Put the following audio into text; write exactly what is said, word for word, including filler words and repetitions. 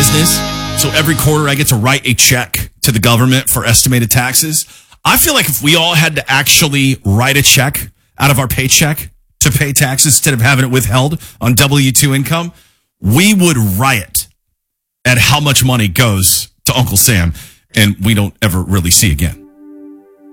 business. So every quarter I get to write a check to the government for estimated taxes. I feel like if we all had to actually write a check out of our paycheck to pay taxes instead of having it withheld on W two income, we would riot at how much money goes to Uncle Sam and we don't ever really see again.